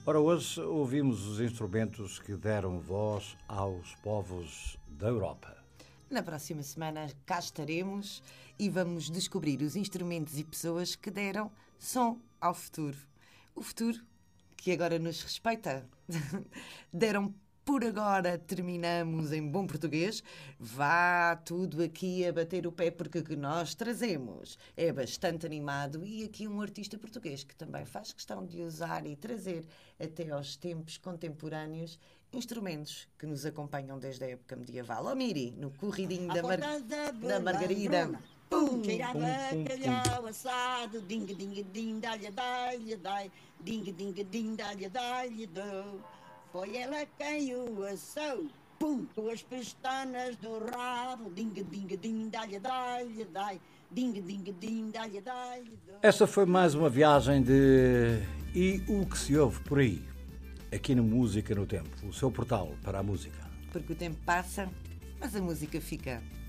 Ora, hoje ouvimos os instrumentos que deram voz aos povos da Europa. Na próxima semana cá estaremos e vamos descobrir os instrumentos e pessoas que deram som ao futuro. O futuro que agora nos respeita. Deram por agora, terminamos em bom português. Vá tudo aqui a bater o pé porque o que nós trazemos é bastante animado e aqui um artista português que também faz questão de usar e trazer até aos tempos contemporâneos instrumentos que nos acompanham desde a época medieval. Ó Miri, no corridinho da Margarida. Pum, cheirava bacalhau assado, ding ding ding, dá-lhe, dá-lhe, dá-lhe, ding ding ding, dá-lhe, dá-lhe, dou. Foi ela quem o assou, pum, com as pestanas do rabo, ding ding ding, dá-lhe, dá-lhe, dá-lhe, ding ding ding, dá-lhe, dá-lhe, dou. Esta foi mais uma viagem de E o que se ouve por aí, aqui no Música no Tempo, o seu portal para a música. Porque o tempo passa, mas a música fica.